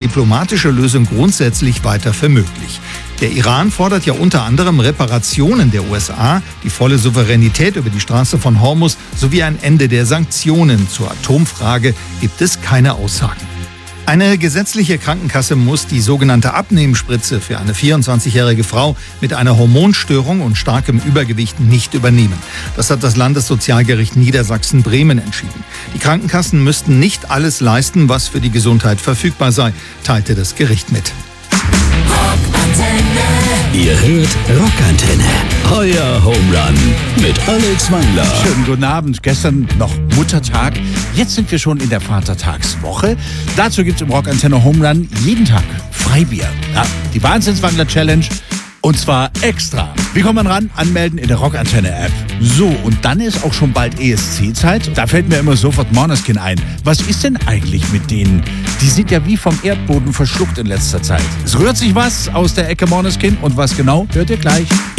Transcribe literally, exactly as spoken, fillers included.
diplomatische Lösung grundsätzlich weiter für möglich. Der Iran fordert ja unter anderem Reparationen der U S A, die volle Souveränität über die Straße von Hormuz sowie ein Ende der Sanktionen. Zur Atomfrage gibt es keine Aussagen. Eine gesetzliche Krankenkasse muss die sogenannte Abnehmspritze für eine vierundzwanzigjährige Frau mit einer Hormonstörung und starkem Übergewicht nicht übernehmen. Das hat das Landessozialgericht Niedersachsen-Bremen entschieden. Die Krankenkassen müssten nicht alles leisten, was für die Gesundheit verfügbar sei, teilte das Gericht mit. Ihr hört Rockantenne, euer Home Run mit Alex Wangler. Schönen guten Abend. Gestern noch Muttertag. Jetzt sind wir schon in der Vatertagswoche. Dazu gibt es im Rockantenne Home Run jeden Tag Freibier. Ja, die Wahnsinnswandler-Challenge. Und zwar extra. Wie kommt man ran? Anmelden in der Rockantenne-App. So, und dann ist auch schon bald E S C-Zeit. Da fällt mir immer sofort Måneskin ein. Was ist denn eigentlich mit denen? Die sind ja wie vom Erdboden verschluckt in letzter Zeit. Es rührt sich was aus der Ecke Måneskin. Und was genau, hört ihr gleich.